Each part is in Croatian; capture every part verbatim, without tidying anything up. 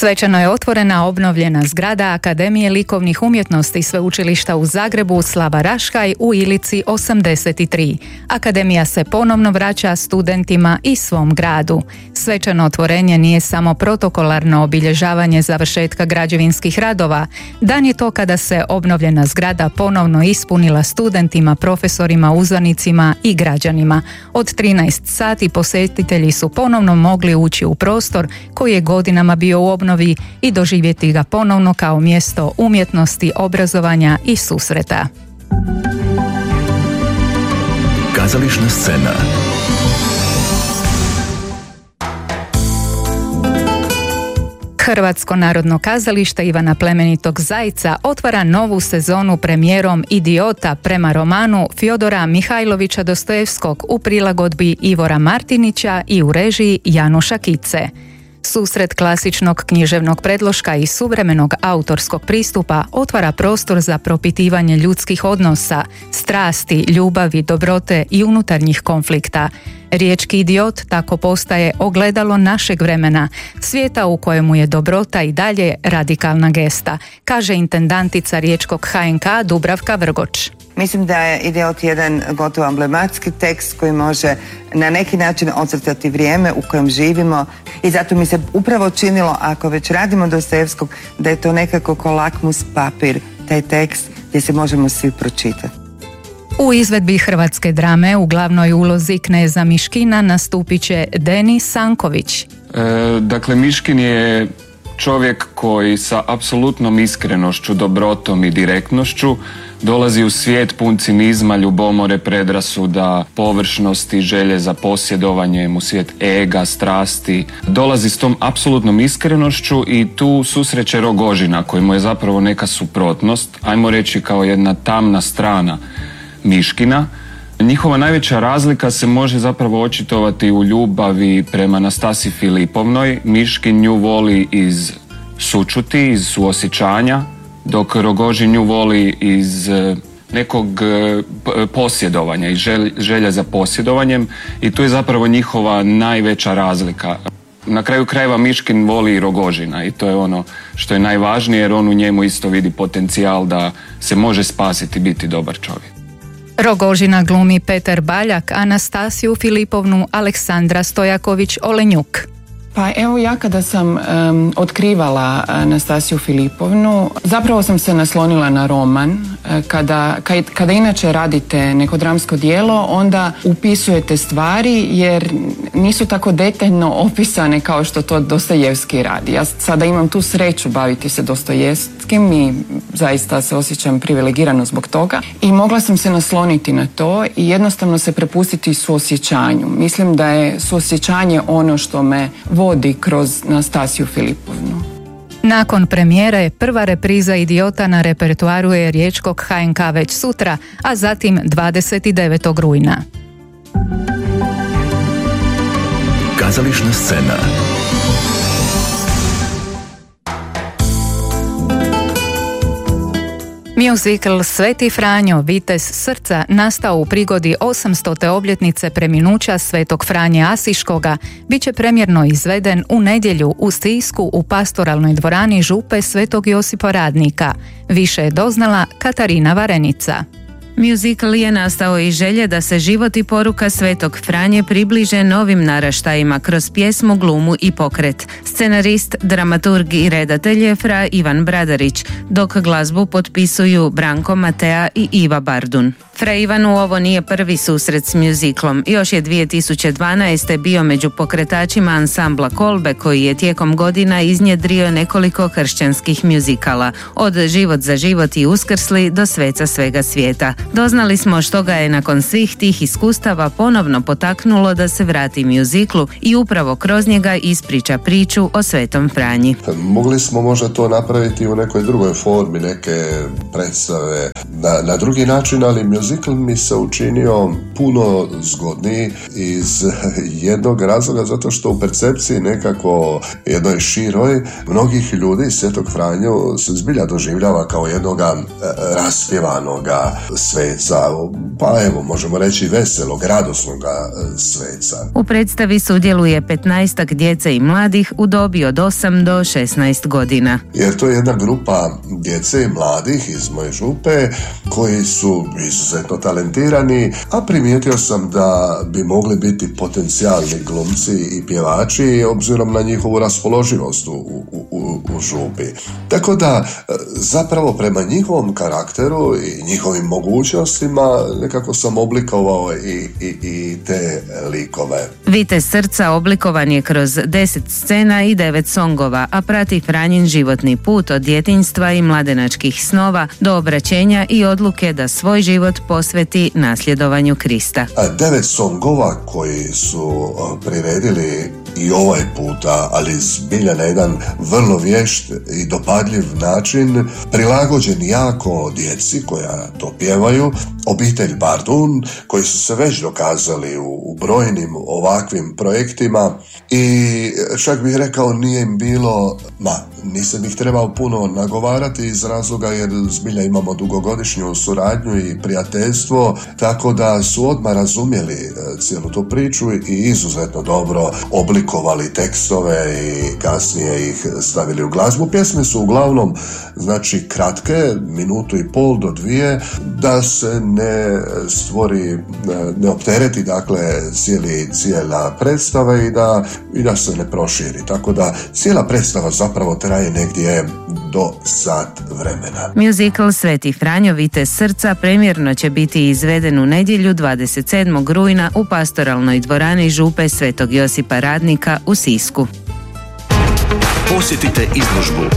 Svečano je otvorena obnovljena zgrada Akademije likovnih umjetnosti Sveučilišta u Zagrebu Slava Raškaj u Ilici osamdeset tri. Akademija se ponovno vraća studentima i svom gradu. Svečano otvorenje nije samo protokolarno obilježavanje završetka građevinskih radova. Dan je to kada se obnovljena zgrada ponovno ispunila studentima, profesorima, uzvanicima i građanima. Od trinaest sati posjetitelji su ponovno mogli ući u prostor koji je godinama bio u obnovi i doživjeti ga ponovno kao mjesto umjetnosti, obrazovanja i susreta. Kazališna scena. Hrvatsko narodno kazalište Ivana Plemenitog Zajca otvara novu sezonu premijerom Idiota prema romanu Fjodora Mihajlovića Dostojevskog u prilagodbi Ivora Martinića i u režiji Januša Kice. Susret klasičnog književnog predloška i suvremenog autorskog pristupa otvara prostor za propitivanje ljudskih odnosa, strasti, ljubavi, dobrote i unutarnjih konflikta. Riječki idiot tako postaje ogledalo našeg vremena, svijeta u kojemu je dobrota i dalje radikalna gesta, kaže intendantica riječkog ha en ka Dubravka Vrgoč. Mislim da je Idiot jedan gotovo emblematski tekst koji može na neki način ocrtati vrijeme u kojem živimo i zato mi se upravo činilo, ako već radimo Dostojevskog, da je to nekako ko lakmus papir, taj tekst gdje se možemo svi pročitati. U izvedbi hrvatske drame u glavnoj ulozi kneza Miškina nastupit će Denis Sanković. E, dakle, Miškin je čovjek koji sa apsolutnom iskrenošću, dobrotom i direktnošću dolazi u svijet pun cinizma, ljubomore, predrasuda, površnosti, želje za posjedovanjem, u svijet ega, strasti. Dolazi s tom apsolutnom iskrenošću i tu susreće Rogožina, koji mu je zapravo neka suprotnost, ajmo reći kao jedna tamna strana Miškina. Njihova najveća razlika se može zapravo očitovati u ljubavi prema Nastasi Filipovnoj. Miškin nju voli iz sućuti, iz suosjećanja, dok Rogožin nju voli iz nekog posjedovanja i želja za posjedovanjem i tu je zapravo njihova najveća razlika. Na kraju krajeva Miškin voli i Rogožina i to je ono što je najvažnije jer on u njemu isto vidi potencijal da se može spasiti, biti dobar čovjek. Rogožina glumi Petar Baljak, Anastasiju Filipovnu Aleksandra Stojaković-Olenjuk. Pa evo ja kada sam um, otkrivala Anastasiju Filipovnu, zapravo sam se naslonila na roman. Kada, kad, kada inače radite neko dramsko djelo, onda upisujete stvari jer nisu tako detaljno opisane kao što to Dostojevski radi. Ja sada imam tu sreću baviti se Dostojevskim i zaista se osjećam privilegirano zbog toga. I mogla sam se nasloniti na to i jednostavno se prepustiti suosjećanju. Mislim da je suosjećanje ono što me vodi kroz Nastasiju Filipovnu. Nakon premijere, prva repriza Idiota na repertoaru je riječkog ha en ka već sutra, a zatim dvadeset devetog rujna. Kazališna scena. Musical Sveti Franjo, vitez srca, nastao u prigodi osamstote obljetnice preminuća Svetog Franje Asiškoga, bit će premjerno izveden u nedjelju u Sisku u pastoralnoj dvorani župe Svetog Josipa Radnika. Više je doznala Katarina Varenica. Musical je nastao iz želje da se život i poruka Svetog Franje približe novim naraštajima kroz pjesmu, glumu i pokret. Scenarist, dramaturg i redatelj je fra Ivan Bradarić, dok glazbu potpisuju Branko Matea i Iva Bardun. Fra Ivanu ovo nije prvi susret s mjuziklom. Još je dvije tisuće dvanaeste. bio među pokretačima ansambla Kolbe koji je tijekom godina iznjedrio nekoliko kršćanskih mjuzikala. Od Život za život i Uskrsli do Sveca svega svijeta. Doznali smo što ga je nakon svih tih iskustava ponovno potaknulo da se vrati mjuziklu i upravo kroz njega ispriča priču o Svetom Franji. Mogli smo možda to napraviti u nekoj drugoj formi, neke predstave na, na drugi način, ali mjuzikl muzikl mi se učinio puno zgodniji iz jednog razloga, zato što u percepciji nekako jednoj široj mnogih ljudi Svetog Franju se zbilja doživljava kao jednoga raspjevanoga sveca, pa evo možemo reći veselog, radosnoga sveca. U predstavi sudjeluje petnaestak djece i mladih u dobi od osam do šesnaest godina. Jer to je jedna grupa djece i mladih iz moje župe koji su izuzetno talentirani, a primijetio sam da bi mogli biti potencijalni glumci i pjevači obzirom na njihovu raspoloživost u, u, u, u župi. Tako da zapravo prema njihovom karakteru i njihovim mogućnostima nekako sam oblikovao i, i, i te likove. Vitez srca oblikovan je kroz deset scena i devet songova, a prati Franjin životni put od djetinjstva i mladenačkih snova do obraćenja i odluke da svoj život posveti nasljedovanju Krista. Devet songova koji su priredili i ovaj puta, ali zbilja na jedan vrlo vješt i dopadljiv način, prilagođen jako djeci koja to pjevaju, obitelj Bardun, koji su se već dokazali u, u brojnim ovakvim projektima i čak bih rekao nije im bilo, ma nisam ih trebao puno nagovarati iz razloga jer zbilja imamo dugogodišnju suradnju i prijateljstvo, tako da su odmah razumjeli cijelu tu priču i izuzetno dobro oblikovali tekstove i kasnije ih stavili u glazbu. Pjesme su uglavnom znači kratke, minutu i pol do dvije, da se ne stvori, ne optereti dakle cijeli, cijela predstava i da, i da se ne proširi. Tako da cijela predstava zapravo traje negdje do sat vremena. Muzikal Sveti Franjo Vitez srca premjerno će biti izveden u nedjelju dvadeset sedmog rujna u pastoralnoj dvorani župe Svetog Josipa Radnika u Sisku. Posjetite izložbu.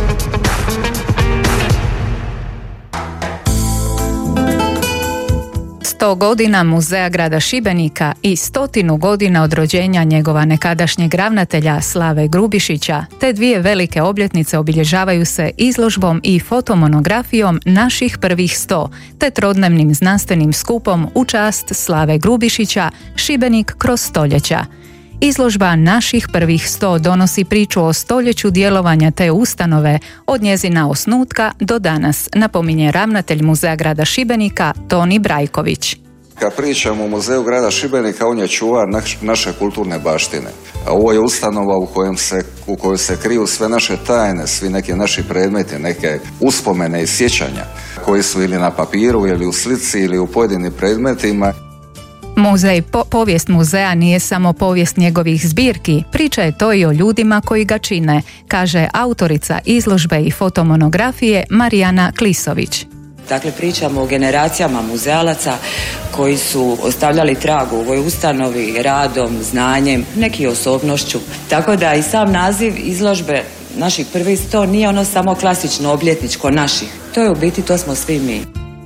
sto godina Muzeja grada Šibenika i stotinu godina od rođenja njegova nekadašnjeg ravnatelja Slave Grubišića, te dvije velike obljetnice obilježavaju se izložbom i fotomonografijom naših prvih sto, te trodnevnim znanstvenim skupom u čast Slave Grubišića Šibenik kroz stoljeća. Izložba naših prvih sto donosi priču o stoljeću djelovanja te ustanove od njezina osnutka do danas, napominje ravnatelj Muzeja grada Šibenika Toni Brajković. Kad pričamo o Muzeju grada Šibenika, on je čuvar naš, naše kulturne baštine. A ovo je ustanova u, kojem se, u kojoj se kriju sve naše tajne, svi neki naši predmeti, neke uspomene i sjećanja koji su ili na papiru ili u slici ili u pojedinim predmetima. Muzej, po, povijest muzeja nije samo povijest njegovih zbirki, priča je to i o ljudima koji ga čine, kaže autorica izložbe i fotomonografije Marijana Klisović. Dakle, pričamo o generacijama muzealaca koji su ostavljali trag u ovoj ustanovi radom, znanjem, neki osobnošću. Tako da i sam naziv izložbe naših prvih sto nije ono samo klasično obljetničko naših. To je u biti, to smo svi mi.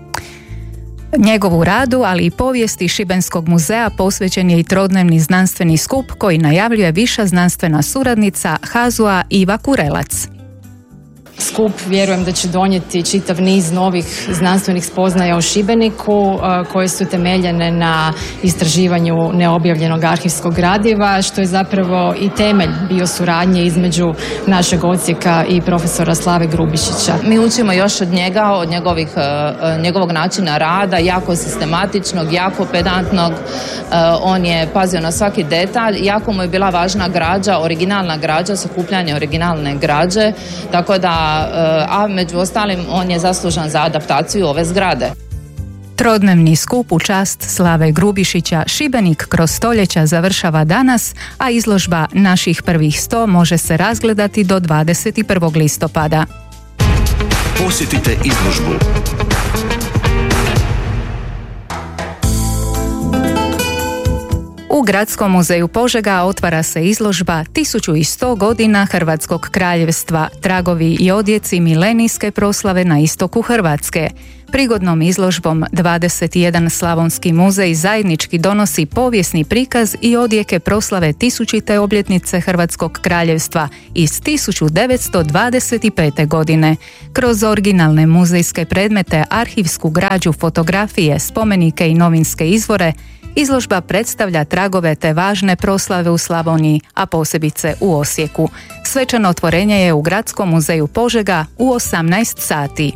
Njegovu radu, ali i povijesti Šibenskog muzeja posvećen je i trodnevni znanstveni skup koji najavljuje viša znanstvena suradnica Hazua Iva Kurelac. Skup vjerujem da će donijeti čitav niz novih znanstvenih spoznaja o Šibeniku koje su temeljene na istraživanju neobjavljenog arhivskog gradiva, što je zapravo i temelj bio suradnje između našeg odsjeka i profesora Slave Grubišića. Mi učimo još od njega, od njegovih, njegovog načina rada, jako sistematičnog, jako pedantnog. On je pazio na svaki detalj, jako mu je bila važna građa, originalna građa, sakupljanje originalne građe, tako da a među ostalim on je zaslužan za adaptaciju ove zgrade. Trodnevni skup u čast Slave Grubišića Šibenik kroz stoljeća završava danas, a izložba naših prvih sto može se razgledati do dvadeset prvog listopada. Posjetite izložbu. U Gradskom muzeju Požega otvara se izložba tisuću sto godina Hrvatskog kraljevstva, tragovi i odjeci milenijske proslave na istoku Hrvatske. Prigodnom izložbom dvadeset jedan Slavonski muzej zajednički donosi povijesni prikaz i odjeke proslave tisućite obljetnice Hrvatskog kraljevstva iz tisuću devetsto dvadeset pete. godine. Kroz originalne muzejske predmete, arhivsku građu, fotografije, spomenike i novinske izvore, izložba predstavlja tragove te važne proslave u Slavoniji, a posebice u Osijeku. Svečano otvorenje je u Gradskom muzeju Požega u osamnaest sati.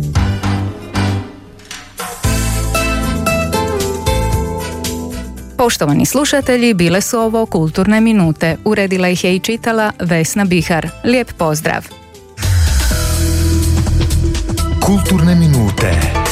Poštovani slušatelji, bile su ovo Kulturne minute. Uredila ih je i čitala Vesna Bihar. Lijep pozdrav! Kulturne minute.